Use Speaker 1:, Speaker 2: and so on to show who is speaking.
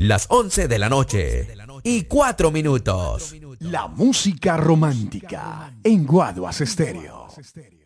Speaker 1: las 11 de la noche y 4 minutos.
Speaker 2: La música romántica en Guaduas Estéreo.